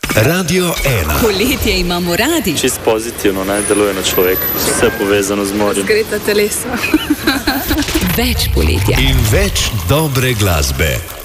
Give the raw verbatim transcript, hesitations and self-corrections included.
Radio ena. Poletje imamo radi. Čist pozitivno naj deluje na človeka. Vse povezano z morjem. Razgreta telesa. Več poletja. In več dobre glasbe.